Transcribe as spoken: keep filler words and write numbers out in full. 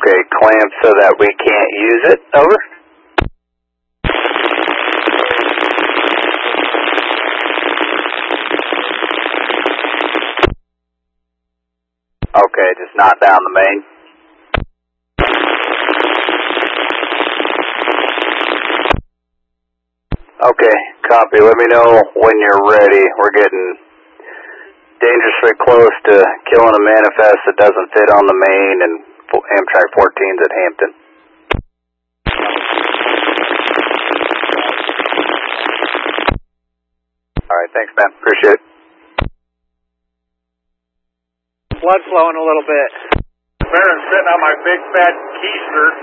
Okay, clamp so that we can't use it. Over. Okay, just knock down the main. Okay, copy. Let me know when you're ready. We're getting dangerously close to killing a manifest that doesn't fit on the main, and Amtrak fourteen's at Hampton. Alright, thanks, man. Appreciate it. Blood flowing a little bit. Baron's sitting on my big fat keister.